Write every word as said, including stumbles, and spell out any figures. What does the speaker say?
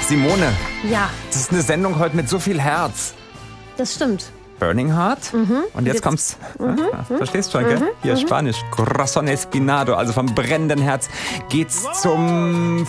Simone, Ja, das ist eine Sendung heute mit so viel Herz. das stimmt. Burning Heart. Mhm. Und jetzt, Jetzt- kommt's. Verstehst du schon, gell? Hier Spanisch. Corazón Espinado, also vom brennenden Herz geht's zum